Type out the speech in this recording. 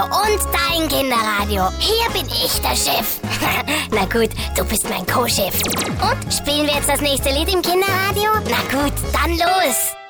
und dein Kinderradio. Hier bin ich der Chef. Na gut, du bist mein Co-Chef. Und, spielen wir jetzt das nächste Lied im Kinderradio? Na gut, dann los.